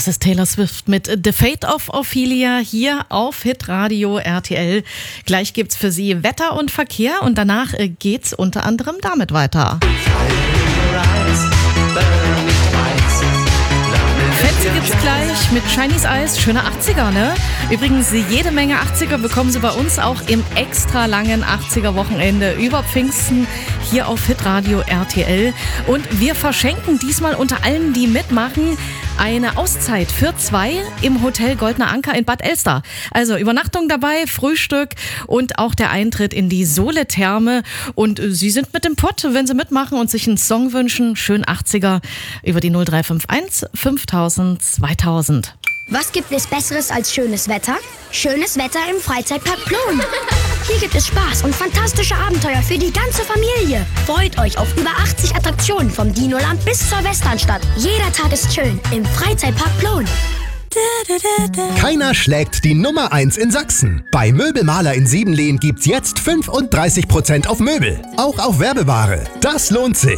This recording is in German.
Das ist Taylor Swift mit The Fate of Ophelia hier auf Hitradio RTL. Gleich gibt's für Sie Wetter und Verkehr und danach geht's unter anderem damit weiter. Fetzi gibt's gleich mit Chinese Eis, schöne 80er, ne? Übrigens, jede Menge 80er bekommen Sie bei uns auch im extra langen 80er-Wochenende über Pfingsten hier auf Hitradio RTL. Und wir verschenken diesmal unter allen, die mitmachen, eine Auszeit für 2 im Hotel Goldener Anker in Bad Elster. Also Übernachtung dabei, Frühstück und auch der Eintritt in die Sole-Therme. Und Sie sind mit dem Pott, wenn Sie mitmachen und sich einen Song wünschen, schön 80er, über die 0351 5000 2000. Was gibt es Besseres als schönes Wetter? Schönes Wetter im Freizeitpark Plon. Hier gibt es Spaß und fantastische Abenteuer für die ganze Familie. Freut euch auf über 80 Attraktionen vom Dinoland bis zur Westernstadt. Jeder Tag ist schön im Freizeitpark Plon. Keiner schlägt die Nummer 1 in Sachsen. Bei Möbelmaler in Siebenlehn gibt's jetzt 35% auf Möbel. Auch auf Werbeware. Das lohnt sich.